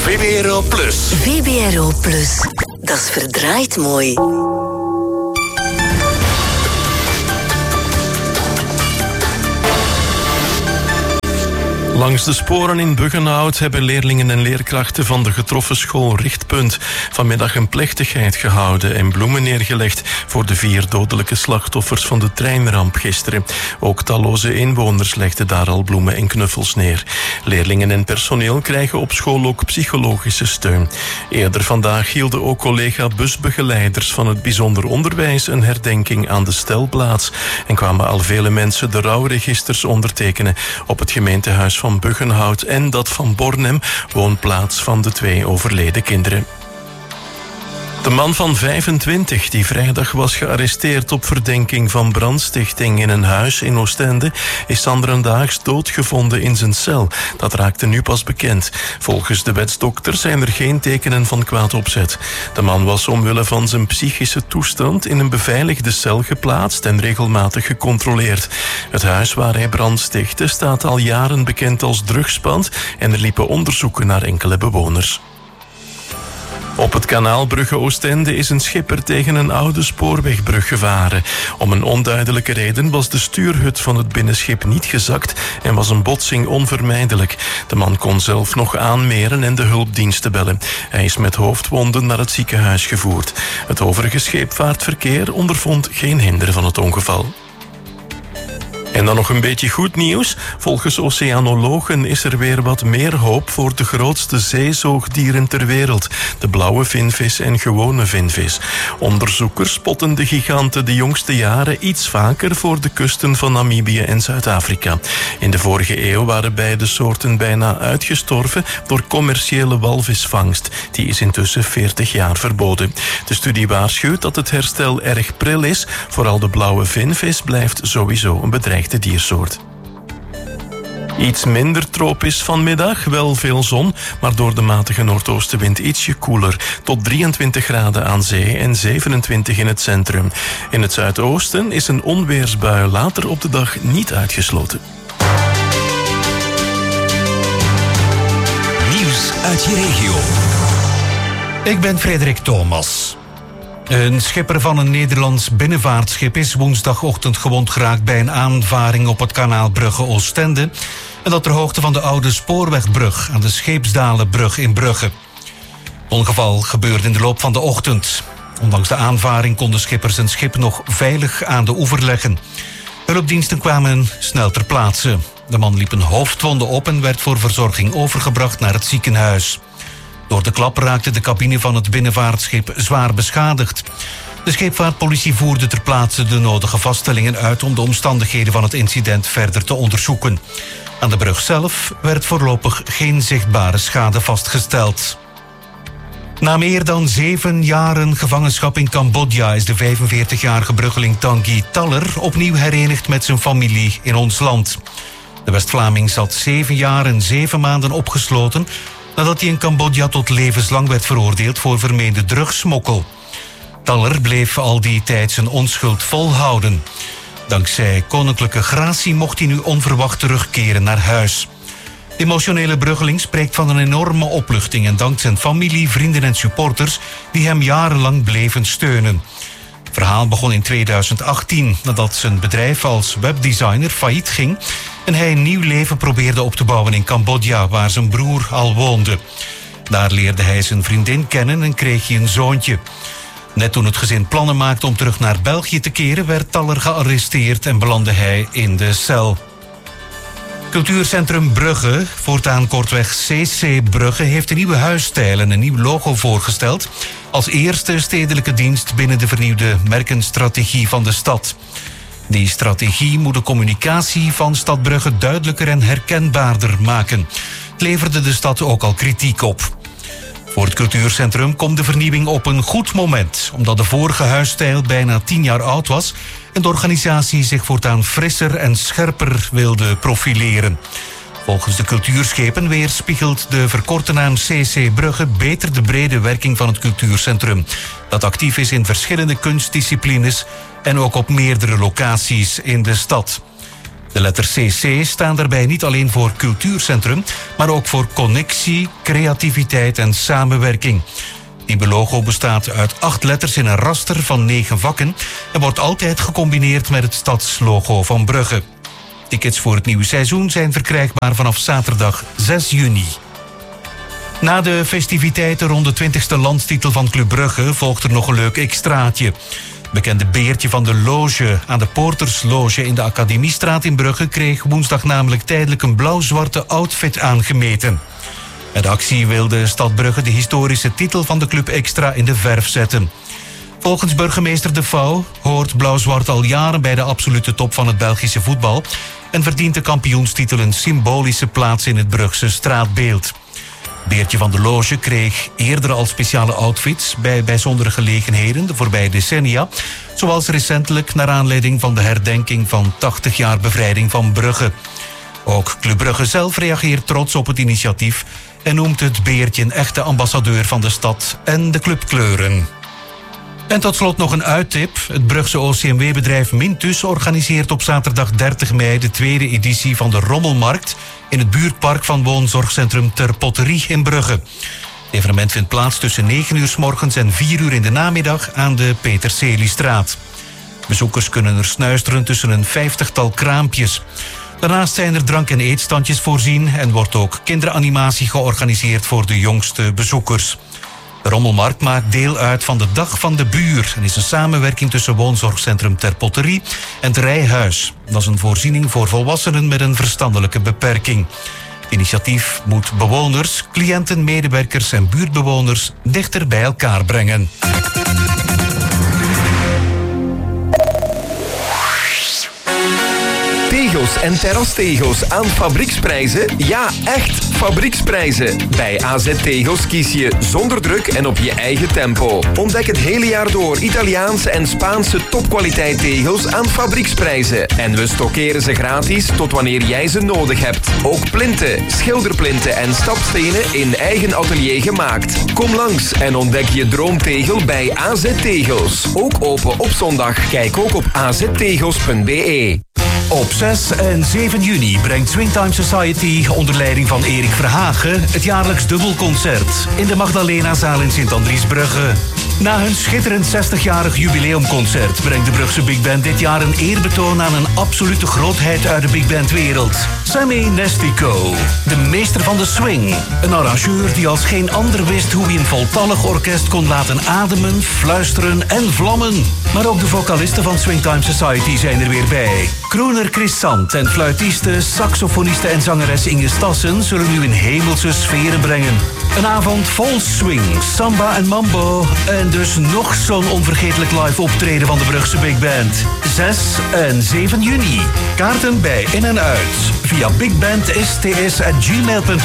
VBRO Plus. VBRO Plus. Dat is verdraaid mooi. Langs de sporen in Buggenhout hebben leerlingen en leerkrachten van de getroffen school Richtpunt vanmiddag een plechtigheid gehouden en bloemen neergelegd voor de 4 dodelijke slachtoffers van de treinramp gisteren. Ook talloze inwoners legden daar al bloemen en knuffels neer. Leerlingen en personeel krijgen op school ook psychologische steun. Eerder vandaag hielden ook collega-busbegeleiders van het bijzonder onderwijs een herdenking aan de stelplaats en kwamen al vele mensen de rouwregisters ondertekenen op het gemeentehuis van Buggenhout en dat van Bornem, woonplaats van de 2 overleden kinderen. De man van 25 die vrijdag was gearresteerd op verdenking van brandstichting in een huis in Oostende is anderendaags doodgevonden in zijn cel. Dat raakte nu pas bekend. Volgens de wetsdokter zijn er geen tekenen van kwaad opzet. De man was omwille van zijn psychische toestand in een beveiligde cel geplaatst en regelmatig gecontroleerd. Het huis waar hij brandstichtte staat al jaren bekend als drugspand en er liepen onderzoeken naar enkele bewoners. Op het kanaal Brugge-Oostende is een schipper tegen een oude spoorwegbrug gevaren. Om een onduidelijke reden was de stuurhut van het binnenschip niet gezakt en was een botsing onvermijdelijk. De man kon zelf nog aanmeren en de hulpdiensten bellen. Hij is met hoofdwonden naar het ziekenhuis gevoerd. Het overige scheepvaartverkeer ondervond geen hinder van het ongeval. En dan nog een beetje goed nieuws. Volgens oceanologen is er weer wat meer hoop voor de grootste zeezoogdieren ter wereld. De blauwe vinvis en gewone vinvis. Onderzoekers spotten de giganten de jongste jaren iets vaker voor de kusten van Namibië en Zuid-Afrika. In de vorige eeuw waren beide soorten bijna uitgestorven door commerciële walvisvangst. Die is intussen 40 jaar verboden. De studie waarschuwt dat het herstel erg pril is. Vooral de blauwe vinvis blijft sowieso een bedreigde diersoort. Iets minder tropisch vanmiddag, wel veel zon, maar door de matige noordoostenwind ietsje koeler. Tot 23 graden aan zee en 27 in het centrum. In het zuidoosten is een onweersbui later op de dag niet uitgesloten. Nieuws uit je regio. Ik ben Frederik Thomas. Een schipper van een Nederlands binnenvaartschip is woensdagochtend gewond geraakt bij een aanvaring op het kanaal Brugge-Oostende. En dat ter hoogte van de oude spoorwegbrug aan de Scheepsdalenbrug in Brugge. Het ongeval gebeurde in de loop van de ochtend. Ondanks de aanvaring kon de schipper zijn schip nog veilig aan de oever leggen. Hulpdiensten kwamen snel ter plaatse. De man liep een hoofdwonde op en werd voor verzorging overgebracht naar het ziekenhuis. Door de klap raakte de cabine van het binnenvaartschip zwaar beschadigd. De scheepvaartpolitie voerde ter plaatse de nodige vaststellingen uit om de omstandigheden van het incident verder te onderzoeken. Aan de brug zelf werd voorlopig geen zichtbare schade vastgesteld. Na meer dan 7 jaren gevangenschap in Cambodja is de 45-jarige bruggeling Tanguy Thaler opnieuw herenigd met zijn familie in ons land. De West-Vlaming zat 7 jaar en 7 maanden opgesloten nadat hij in Cambodja tot levenslang werd veroordeeld voor vermeende drugssmokkel. Thaler bleef al die tijd zijn onschuld volhouden. Dankzij koninklijke gratie mocht hij nu onverwacht terugkeren naar huis. De emotionele bruggeling spreekt van een enorme opluchting en dankt zijn familie, vrienden en supporters die hem jarenlang bleven steunen. Het verhaal begon in 2018 nadat zijn bedrijf als webdesigner failliet ging en hij een nieuw leven probeerde op te bouwen in Cambodja, waar zijn broer al woonde. Daar leerde hij zijn vriendin kennen en kreeg hij een zoontje. Net toen het gezin plannen maakte om terug naar België te keren, werd Thaler gearresteerd en belandde hij in de cel. Cultuurcentrum Brugge, voortaan kortweg CC Brugge, heeft een nieuwe huisstijl en een nieuw logo voorgesteld als eerste stedelijke dienst binnen de vernieuwde merkenstrategie van de stad. Die strategie moet de communicatie van Stad Brugge duidelijker en herkenbaarder maken. Het leverde de stad ook al kritiek op. Voor het cultuurcentrum komt de vernieuwing op een goed moment, omdat de vorige huisstijl bijna 10 jaar oud was en de organisatie zich voortaan frisser en scherper wilde profileren. Volgens de cultuurschepen weerspiegelt de verkorte naam CC Brugge beter de brede werking van het cultuurcentrum, dat actief is in verschillende kunstdisciplines en ook op meerdere locaties in de stad. De letter CC staan daarbij niet alleen voor cultuurcentrum, maar ook voor connectie, creativiteit en samenwerking. Die logo bestaat uit 8 letters in een raster van 9 vakken en wordt altijd gecombineerd met het stadslogo van Brugge. Tickets voor het nieuwe seizoen zijn verkrijgbaar vanaf zaterdag 6 juni. Na de festiviteiten rond de 20e landstitel van Club Brugge volgt er nog een leuk extraatje. Bekende Beertje van de Loge aan de Poortersloge in de Academiestraat in Brugge kreeg woensdag namelijk tijdelijk een blauw-zwarte outfit aangemeten. Met de actie wil de stad Brugge de historische titel van de club extra in de verf zetten. Volgens burgemeester De Vouw hoort blauw-zwart al jaren bij de absolute top van het Belgische voetbal en verdient de kampioenstitel een symbolische plaats in het Brugse straatbeeld. Beertje van de Loge kreeg eerder al speciale outfits bij bijzondere gelegenheden de voorbije decennia, zoals recentelijk naar aanleiding van de herdenking van 80 jaar bevrijding van Brugge. Ook Club Brugge zelf reageert trots op het initiatief en noemt het Beertje een echte ambassadeur van de stad en de clubkleuren. En tot slot nog een uittip. Het Brugse OCMW-bedrijf Mintus organiseert op zaterdag 30 mei de tweede editie van de Rommelmarkt in het buurtpark van woonzorgcentrum Ter Potterie in Brugge. Het evenement vindt plaats tussen 9 uur 's morgens en 4 uur in de namiddag aan de Peter Celiestraat. Bezoekers kunnen er snuisteren tussen een 50-tal kraampjes. Daarnaast zijn er drank- en eetstandjes voorzien en wordt ook kinderanimatie georganiseerd voor de jongste bezoekers. De Rommelmarkt maakt deel uit van de Dag van de Buur en is een samenwerking tussen woonzorgcentrum Ter Potterie en het Rijhuis. Dat is een voorziening voor volwassenen met een verstandelijke beperking. Het initiatief moet bewoners, cliënten, medewerkers en buurtbewoners dichter bij elkaar brengen. Tegels en terrastegels aan fabrieksprijzen? Ja, echt fabrieksprijzen. Bij AZ Tegels kies je zonder druk en op je eigen tempo. Ontdek het hele jaar door Italiaanse en Spaanse topkwaliteit tegels aan fabrieksprijzen. En we stockeren ze gratis tot wanneer jij ze nodig hebt. Ook plinten, schilderplinten en stapstenen in eigen atelier gemaakt. Kom langs en ontdek je droomtegel bij AZ Tegels. Ook open op zondag. Kijk ook op aztegels.be. Op 6 en 7 juni brengt Swingtime Society onder leiding van Erik Verhagen het jaarlijks dubbelconcert in de Magdalenazaal in Sint-Andries-Brugge. Na hun schitterend 60-jarig jubileumconcert brengt de Brugse Big Band dit jaar een eerbetoon aan een absolute grootheid uit de Big Band wereld. Sammy Nestico, de meester van de swing. Een arrangeur die als geen ander wist hoe hij een voltallig orkest kon laten ademen, fluisteren en vlammen. Maar ook de vocalisten van Swingtime Society zijn er weer bij. Crooner Chris Sant en fluitiste, saxofoniste en zangeres Inge Stassen zullen u in hemelse sferen brengen. Een avond vol swing, samba en mambo en dus nog zo'n onvergetelijk live optreden van de Brugse Big Band. 6 en 7 juni. Kaarten bij In en Uit via bigbandsts@gmail.com